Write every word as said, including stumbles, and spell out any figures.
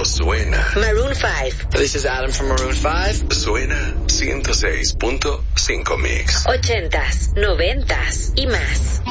mundo suena. Maroon five. This is Adam from Maroon five. Suena ciento seis punto cinco Mix. Ochentas, noventas y más.